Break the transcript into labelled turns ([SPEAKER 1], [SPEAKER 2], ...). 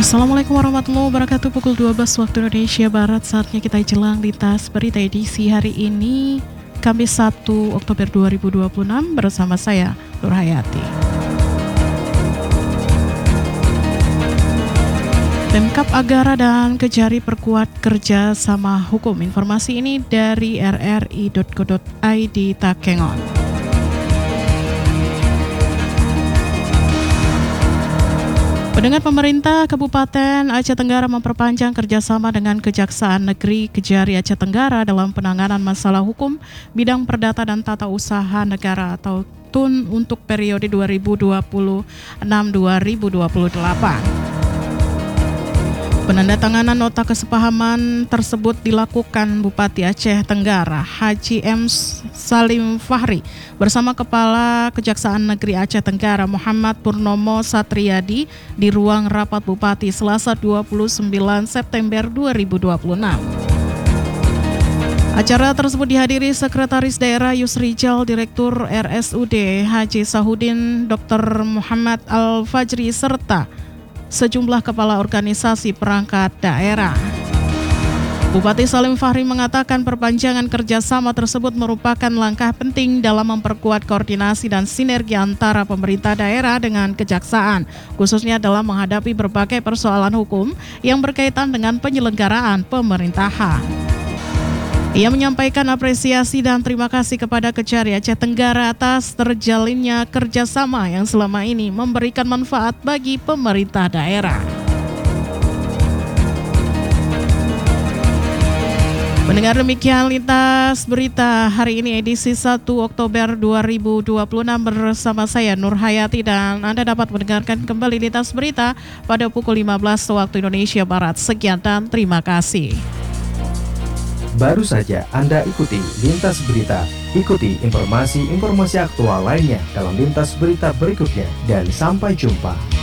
[SPEAKER 1] Assalamualaikum warahmatullahi wabarakatuh. Pukul 12 waktu Indonesia Barat, saatnya kita jelang lintas berita edisi hari ini, Kamis 1 Oktober 2026 bersama saya, Nur Hayati. Pemkab Agara dan Kejari perkuat kerja sama hukum. Informasi ini dari rri.co.id Takengon. Pendengar, pemerintah Kabupaten Aceh Tenggara memperpanjang kerjasama dengan Kejaksaan Negeri Kejari Aceh Tenggara dalam penanganan masalah hukum bidang perdata dan tata usaha negara atau TUN untuk periode 2026-2028. Penandatanganan nota kesepahaman tersebut dilakukan Bupati Aceh Tenggara Haji M. Salim Fahri bersama Kepala Kejaksaan Negeri Aceh Tenggara Muhammad Purnomo Satriadi di ruang rapat Bupati Selasa 29 September 2026. Acara tersebut dihadiri Sekretaris Daerah Yusrijal, Direktur RSUD Haji Sahudin, Dr. Muhammad Al-Fajri, serta sejumlah kepala organisasi perangkat daerah. Bupati Salim Fahri mengatakan perpanjangan kerjasama tersebut merupakan langkah penting dalam memperkuat koordinasi dan sinergi antara pemerintah daerah dengan kejaksaan, khususnya dalam menghadapi berbagai persoalan hukum yang berkaitan dengan penyelenggaraan pemerintahan. Ia menyampaikan apresiasi dan terima kasih kepada Kejari Aceh Tenggara atas terjalinnya kerjasama yang selama ini memberikan manfaat bagi pemerintah daerah. Mendengar demikian lintas berita hari ini edisi 1 Oktober 2026 bersama saya Nur Hayati, dan Anda dapat mendengarkan kembali lintas berita pada pukul 15 waktu Indonesia Barat. Sekian dan terima kasih.
[SPEAKER 2] Baru saja Anda ikuti Lintas Berita. Ikuti informasi-informasi aktual lainnya dalam Lintas Berita berikutnya. Dan sampai jumpa.